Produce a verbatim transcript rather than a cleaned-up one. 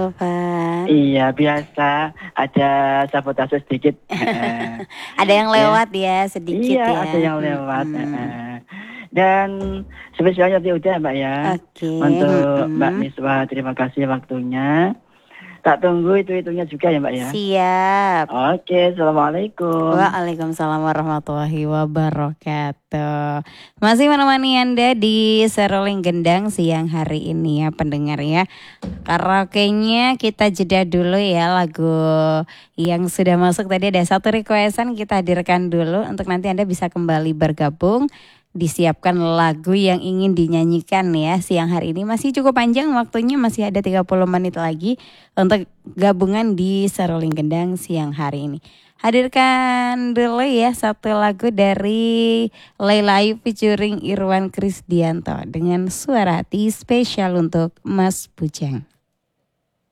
telepon. Iya, biasa ada sabotase sedikit. Ada yang Ya. lewat ya, sedikit Iya, ya. ada yang lewat. Mhm. heeh. Dan spesialnya itu udah Mbak ya. Oke, Untuk Mbak mhm. Miswa, terima kasih waktunya. Tak tunggu itu-itunya juga ya Mbak ya. Siap. Oke, Assalamualaikum. Waalaikumsalam warahmatullahi wabarakatuh. Masih menemani Anda di Seruling Gendang siang hari ini ya pendengar ya. Karaoke-nya kita jeda dulu ya, lagu yang sudah masuk tadi ada satu requestan kita hadirkan dulu untuk nanti Anda bisa kembali bergabung. Disiapkan lagu yang ingin dinyanyikan ya siang hari ini, masih cukup panjang waktunya, masih ada tiga puluh menit lagi untuk gabungan di Seruling Gendang siang hari ini. Hadirkan dulu ya satu lagu dari Leila Ayu featuring Irwan Krisdianto dengan suara hati spesial untuk Mas Bujang.